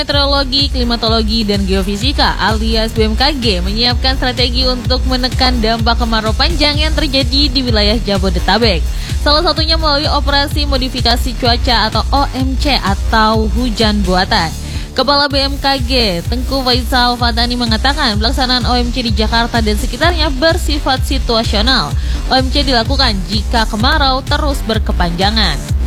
Meteorologi, Klimatologi, dan Geofisika alias BMKG menyiapkan strategi untuk menekan dampak kemarau panjang yang terjadi di wilayah Jabodetabek. Salah satunya melalui operasi modifikasi cuaca atau OMC atau hujan buatan. Kepala BMKG Tengku Faisal Fatani mengatakan pelaksanaan OMC di Jakarta dan sekitarnya bersifat situasional. OMC dilakukan jika kemarau terus berkepanjangan.